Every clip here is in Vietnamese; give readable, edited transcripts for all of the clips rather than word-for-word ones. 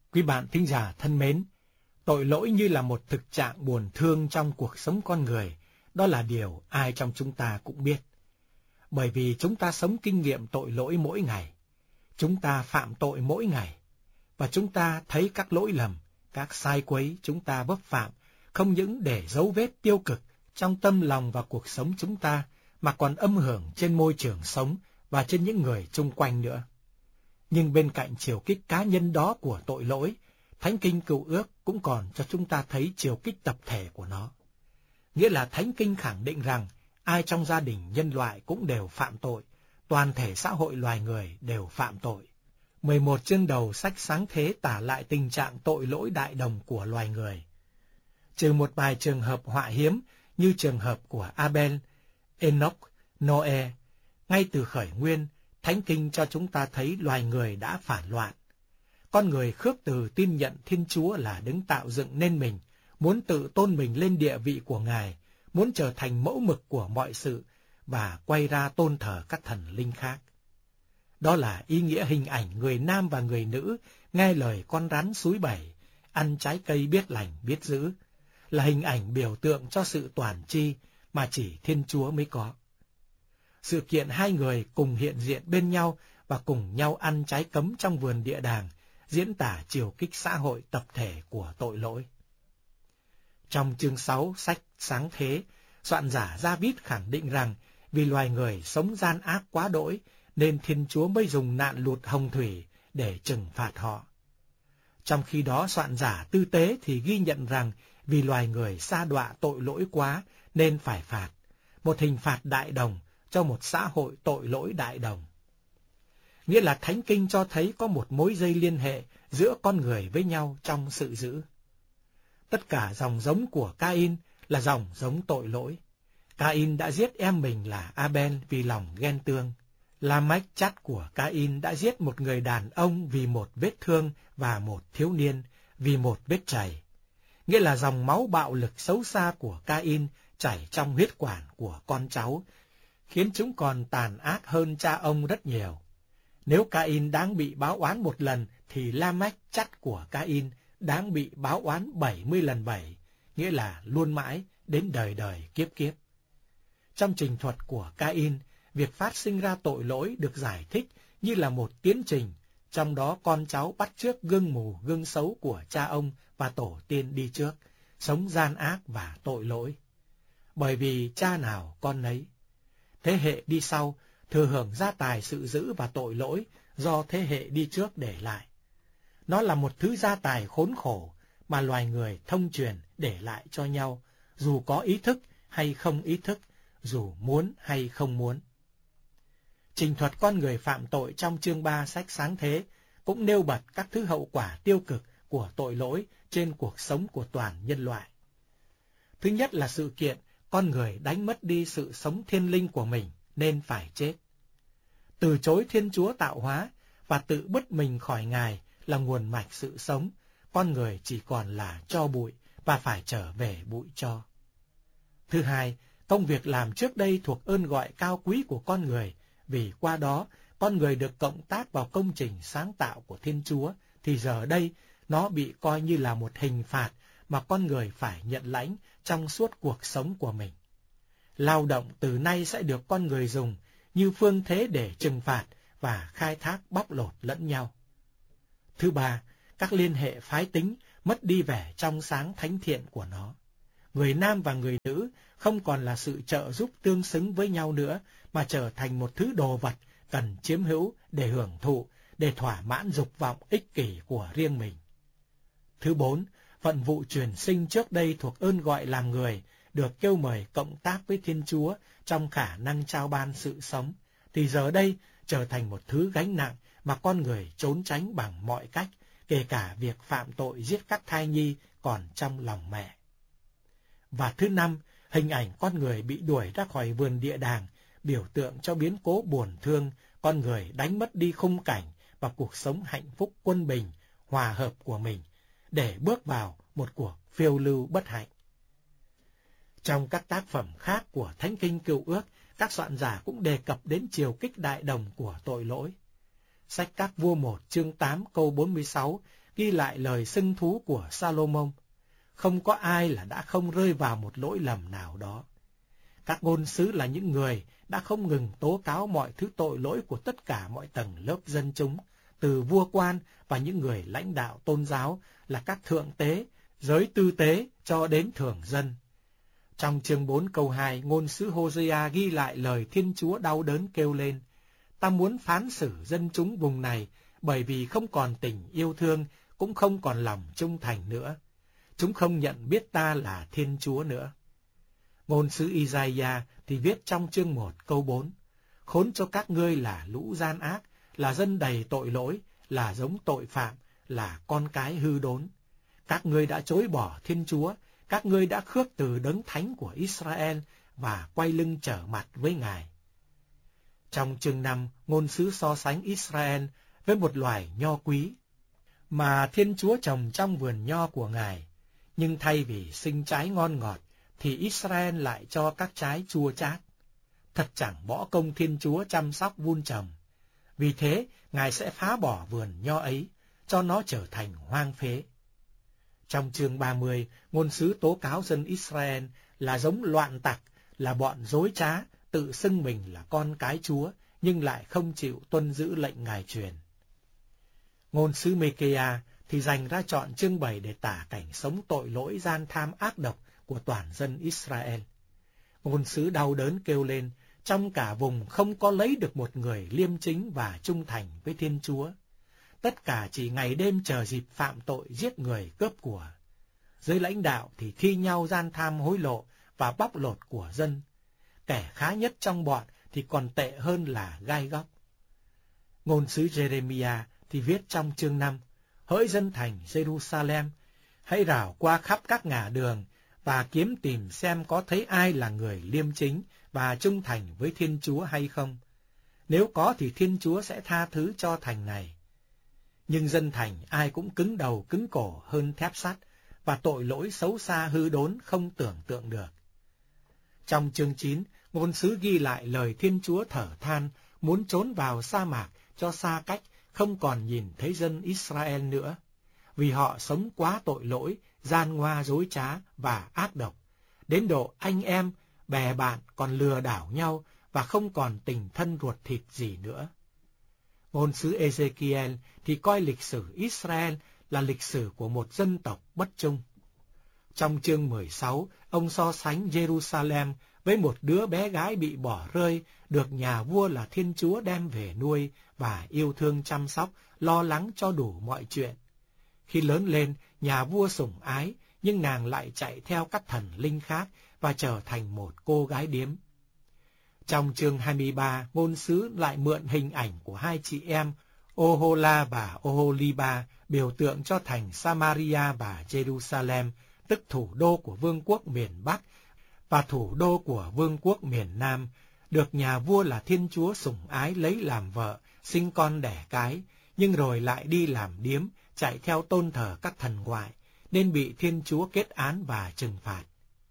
Quý bạn thính giả thân mến, tội lỗi như là một thực trạng buồn thương trong cuộc sống con người, đó là điều ai trong chúng ta cũng biết. Bởi vì chúng ta sống kinh nghiệm tội lỗi mỗi ngày, chúng ta phạm tội mỗi ngày, và chúng ta thấy các lỗi lầm, các sai quấy chúng ta vấp phạm, không những để dấu vết tiêu cực trong tâm lòng và cuộc sống chúng ta, mà còn âm hưởng trên môi trường sống và trên những người chung quanh nữa. Nhưng bên cạnh chiều kích cá nhân đó của tội lỗi, Thánh Kinh Cựu Ước cũng còn cho chúng ta thấy chiều kích tập thể của nó. Nghĩa là Thánh Kinh khẳng định rằng ai trong gia đình nhân loại cũng đều phạm tội, toàn thể xã hội loài người đều phạm tội. 11 chương đầu sách Sáng Thế tả lại tình trạng tội lỗi đại đồng của loài người. Trừ một vài trường hợp họa hiếm như trường hợp của Abel, Enoch, Noe, ngay từ khởi nguyên, Thánh Kinh cho chúng ta thấy loài người đã phản loạn. Con người khước từ tin nhận Thiên Chúa là đấng tạo dựng nên mình, muốn tự tôn mình lên địa vị của Ngài, muốn trở thành mẫu mực của mọi sự và quay ra tôn thờ các thần linh khác. Đó là ý nghĩa hình ảnh người nam và người nữ nghe lời con rắn suối bảy, ăn trái cây biết lành biết dữ, là hình ảnh biểu tượng cho sự toàn tri mà chỉ Thiên Chúa mới có. Sự kiện hai người cùng hiện diện bên nhau và cùng nhau ăn trái cấm trong vườn địa đàng diễn tả chiều kích xã hội tập thể của tội lỗi. Trong chương 6 sách Sáng Thế, soạn giả Gia-vít khẳng định rằng vì loài người sống gian ác quá đỗi nên Thiên Chúa mới dùng nạn lụt hồng thủy để trừng phạt họ. Trong khi đó soạn giả Tư Tế thì ghi nhận rằng vì loài người sa đọa tội lỗi quá nên phải phạt, một hình phạt đại đồng cho một xã hội tội lỗi đại đồng. Nghĩa là Thánh Kinh cho thấy có một mối dây liên hệ giữa con người với nhau trong sự dữ. Tất cả dòng giống của Ca-in là dòng giống tội lỗi. Ca-in đã giết em mình là Abel vì lòng ghen tương. La-mách chắt của Ca-in đã giết một người đàn ông vì một vết thương và một thiếu niên vì một vết chày. Nghĩa là dòng máu bạo lực xấu xa của Ca-in chảy trong huyết quản của con cháu, khiến chúng còn tàn ác hơn cha ông rất nhiều. Nếu Ca-in đáng bị báo oán một lần, thì La-mách chắt của Ca-in đáng bị báo oán 70 lần 7, nghĩa là luôn mãi đến đời đời kiếp kiếp. Trong trình thuật của Ca-in, việc phát sinh ra tội lỗi được giải thích như là một tiến trình, trong đó con cháu bắt chước gương mù gương xấu của cha ông và tổ tiên đi trước, sống gian ác và tội lỗi. Bởi vì cha nào con nấy. Thế hệ đi sau thừa hưởng gia tài sự dữ và tội lỗi do thế hệ đi trước để lại. Nó là một thứ gia tài khốn khổ mà loài người thông truyền để lại cho nhau, dù có ý thức hay không ý thức, dù muốn hay không muốn. Trình thuật con người phạm tội trong chương 3 sách Sáng Thế cũng nêu bật các thứ hậu quả tiêu cực của tội lỗi trên cuộc sống của toàn nhân loại. Thứ nhất là sự kiện con người đánh mất đi sự sống thiên linh của mình nên phải chết. Từ chối Thiên Chúa tạo hóa và tự bứt mình khỏi Ngài là nguồn mạch sự sống, con người chỉ còn là tro bụi và phải trở về bụi tro. Thứ hai, công việc làm trước đây thuộc ơn gọi cao quý của con người, vì qua đó con người được cộng tác vào công trình sáng tạo của Thiên Chúa, thì giờ đây nó bị coi như là một hình phạt mà con người phải nhận lãnh trong suốt cuộc sống của mình. Lao động từ nay sẽ được con người dùng như phương thế để trừng phạt và khai thác bóc lột lẫn nhau. Thứ ba, các liên hệ phái tính mất đi vẻ trong sáng thánh thiện của nó. Người nam và người nữ không còn là sự trợ giúp tương xứng với nhau nữa, mà trở thành một thứ đồ vật cần chiếm hữu để hưởng thụ, để thỏa mãn dục vọng ích kỷ của riêng mình. Thứ bốn, phận vụ truyền sinh trước đây thuộc ơn gọi làm người, được kêu mời cộng tác với Thiên Chúa trong khả năng trao ban sự sống, thì giờ đây trở thành một thứ gánh nặng mà con người trốn tránh bằng mọi cách, kể cả việc phạm tội giết các thai nhi còn trong lòng mẹ. Và thứ năm, hình ảnh con người bị đuổi ra khỏi vườn địa đàng, biểu tượng cho biến cố buồn thương, con người đánh mất đi khung cảnh và cuộc sống hạnh phúc quân bình, hòa hợp của mình, để bước vào một cuộc phiêu lưu bất hạnh. Trong các tác phẩm khác của Thánh Kinh Cựu Ước, các soạn giả cũng đề cập đến chiều kích đại đồng của tội lỗi. Sách Các Vua 1 chương 8 câu 46 ghi lại lời xưng thú của Salomon. Không có ai là đã không rơi vào một lỗi lầm nào đó. Các ngôn sứ là những người đã không ngừng tố cáo mọi thứ tội lỗi của tất cả mọi tầng lớp dân chúng, từ vua quan và những người lãnh đạo tôn giáo là các thượng tế, giới tư tế cho đến thường dân. Trong chương 4 câu 2, ngôn sứ Hosea ghi lại lời Thiên Chúa đau đớn kêu lên: ta muốn phán xử dân chúng vùng này, bởi vì không còn tình yêu thương, cũng không còn lòng trung thành nữa. Chúng không nhận biết ta là Thiên Chúa nữa. Ngôn sứ Isaiah thì viết trong chương 1 câu 4: khốn cho các ngươi là lũ gian ác, là dân đầy tội lỗi, là giống tội phạm, là con cái hư đốn. Các ngươi đã chối bỏ Thiên Chúa, các ngươi đã khước từ đấng thánh của Israel và quay lưng trở mặt với Ngài. Trong chương 5, ngôn sứ so sánh Israel với một loài nho quý mà Thiên Chúa trồng trong vườn nho của Ngài, nhưng thay vì sinh trái ngon ngọt thì Israel lại cho các trái chua chát. Thật chẳng bỏ công Thiên Chúa chăm sóc vun trồng. Vì thế, Ngài sẽ phá bỏ vườn nho ấy, cho nó trở thành hoang phế. Trong chương 30, ngôn sứ tố cáo dân Israel là giống loạn tặc, là bọn dối trá, tự xưng mình là con cái Chúa, nhưng lại không chịu tuân giữ lệnh Ngài truyền. Ngôn sứ Mê-kê-a thì dành ra chọn chương 7 để tả cảnh sống tội lỗi gian tham ác độc của toàn dân Israel. Ngôn sứ đau đớn kêu lên: trong cả vùng không có lấy được một người liêm chính và trung thành với Thiên Chúa. Tất cả chỉ ngày đêm chờ dịp phạm tội giết người cướp của. Giới lãnh đạo thì thi nhau gian tham hối lộ và bóc lột của dân. Kẻ khá nhất trong bọn thì còn tệ hơn là gai góc. Ngôn sứ Jeremiah thì viết trong chương 5: hỡi dân thành Jerusalem, hãy rảo qua khắp các ngả đường và kiếm tìm xem có thấy ai là người liêm chính và trung thành với Thiên Chúa hay không. Nếu có thì Thiên Chúa sẽ tha thứ cho thành này. Nhưng dân thành ai cũng cứng đầu cứng cổ hơn thép sắt, và tội lỗi xấu xa hư đốn không tưởng tượng được. Trong chương 9, ngôn sứ ghi lại lời Thiên Chúa thở than muốn trốn vào sa mạc cho xa cách, không còn nhìn thấy dân Israel nữa, vì họ sống quá tội lỗi, gian ngoa dối trá và ác độc, đến độ anh em, bè bạn còn lừa đảo nhau và không còn tình thân ruột thịt gì nữa. Ngôn sứ Ezekiel thì coi lịch sử Israel là lịch sử của một dân tộc bất trung. Trong chương 16, ông so sánh Jerusalem với một đứa bé gái bị bỏ rơi, được nhà vua là Thiên Chúa đem về nuôi và yêu thương chăm sóc, lo lắng cho đủ mọi chuyện. Khi lớn lên, nhà vua sủng ái, nhưng nàng lại chạy theo các thần linh khác và trở thành một cô gái điếm. Trong chương 23, ngôn sứ lại mượn hình ảnh của hai chị em Ohola và Oholiba, biểu tượng cho thành Samaria và Jerusalem, tức thủ đô của vương quốc miền Bắc và thủ đô của vương quốc miền Nam, được nhà vua là Thiên Chúa sủng ái lấy làm vợ, sinh con đẻ cái, nhưng rồi lại đi làm điếm, chạy theo tôn thờ các thần ngoại, nên bị Thiên Chúa kết án và trừng phạt.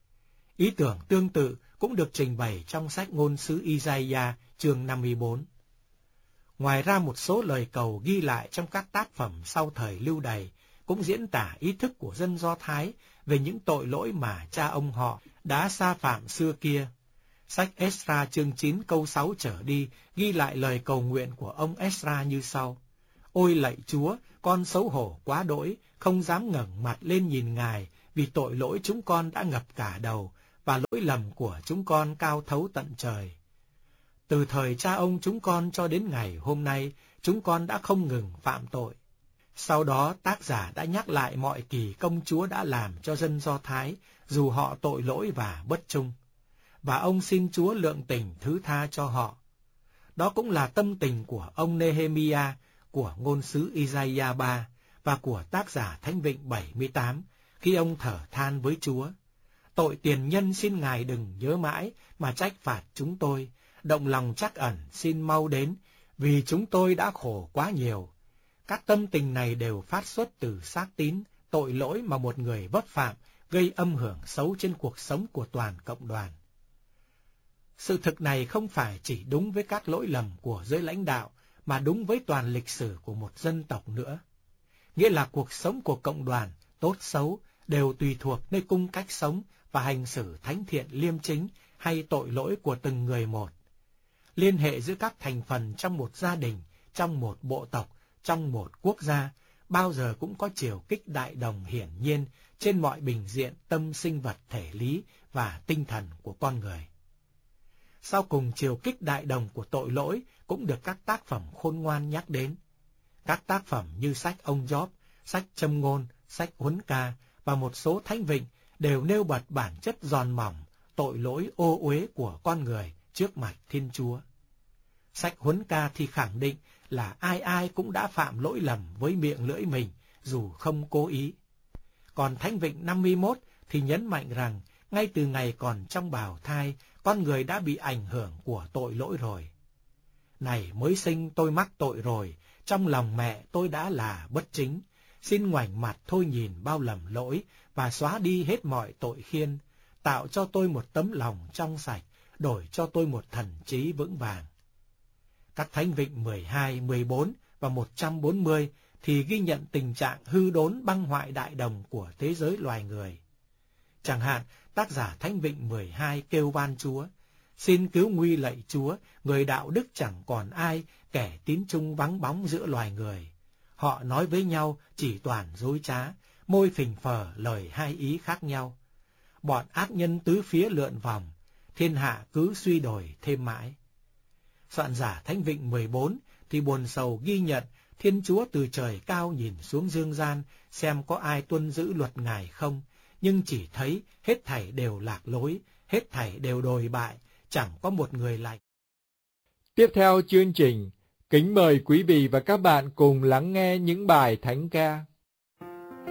Ý tưởng tương tự cũng được trình bày trong sách ngôn sứ Isaiah chương 54. Ngoài ra, một số lời cầu ghi lại trong các tác phẩm sau thời Lưu Đày cũng diễn tả ý thức của dân Do Thái về những tội lỗi mà cha ông họ đã sa phạm xưa kia. Sách Esra chương 9 câu 6 trở đi ghi lại lời cầu nguyện của ông Esra như sau: ôi lạy Chúa, con xấu hổ quá đỗi, không dám ngẩng mặt lên nhìn Ngài, vì tội lỗi chúng con đã ngập cả đầu, và lỗi lầm của chúng con cao thấu tận trời. Từ thời cha ông chúng con cho đến ngày hôm nay, chúng con đã không ngừng phạm tội. Sau đó, tác giả đã nhắc lại mọi kỳ công Chúa đã làm cho dân Do Thái, dù họ tội lỗi và bất trung. Và ông xin Chúa lượng tình thứ tha cho họ. Đó cũng là tâm tình của ông Nehemiah, của ngôn sứ Isaiah 3 và của tác giả Thánh Vịnh 78, khi ông thở than với Chúa: tội tiền nhân xin Ngài đừng nhớ mãi mà trách phạt chúng tôi, động lòng trắc ẩn xin mau đến, vì chúng tôi đã khổ quá nhiều. Các tâm tình này đều phát xuất từ xác tín, tội lỗi mà một người vấp phạm, gây âm hưởng xấu trên cuộc sống của toàn cộng đoàn. Sự thực này không phải chỉ đúng với các lỗi lầm của giới lãnh đạo, mà đúng với toàn lịch sử của một dân tộc nữa. nghĩa là cuộc sống của cộng đoàn, tốt xấu, đều tùy thuộc nơi cung cách sống và hành xử thánh thiện liêm chính hay tội lỗi của từng người một. Liên hệ giữa các thành phần trong một gia đình, trong một bộ tộc, trong một quốc gia, bao giờ cũng có chiều kích đại đồng hiển nhiên trên mọi bình diện tâm sinh vật thể lý và tinh thần của con người. Sau cùng, chiều kích đại đồng của tội lỗi cũng được các tác phẩm khôn ngoan nhắc đến. Các tác phẩm như sách Ông Gióp, sách Châm ngôn, sách Huấn ca và một số thánh vịnh đều nêu bật bản chất giòn mỏng, tội lỗi ô uế của con người trước mặt Thiên Chúa. Sách Huấn ca thì khẳng định là ai ai cũng đã phạm lỗi lầm với miệng lưỡi mình, dù không cố ý. Còn thánh vịnh 51 thì nhấn mạnh rằng, ngay từ ngày còn trong bào thai, con người đã bị ảnh hưởng của tội lỗi rồi. Này mới sinh tôi mắc tội rồi, trong lòng mẹ tôi đã là bất chính. Xin ngoảnh mặt thôi nhìn bao lầm lỗi và xóa đi hết mọi tội khiên. Tạo cho tôi một tấm lòng trong sạch, đổi cho tôi một thần trí vững vàng. Các thánh vịnh 12, 14 và 140 thì ghi nhận tình trạng hư đốn băng hoại đại đồng của thế giới loài người. Chẳng hạn, tác giả thánh vịnh 12 kêu van Chúa: xin cứu nguy lạy Chúa, người đạo đức chẳng còn ai, kẻ tín trung vắng bóng giữa loài người. Họ nói với nhau chỉ toàn dối trá, môi phình phờ lời hai ý khác nhau. Bọn ác nhân tứ phía lượn vòng, thiên hạ cứ suy đổi thêm mãi. Soạn giả thánh vịnh 14 thì buồn sầu ghi nhận Thiên Chúa từ trời cao nhìn xuống dương gian xem có ai tuân giữ luật Ngài không, nhưng chỉ thấy hết thảy đều lạc lối, hết thảy đều đồi bại, chẳng có một người lành. Tiếp theo chương trình, kính mời quý vị và các bạn cùng lắng nghe những bài thánh ca.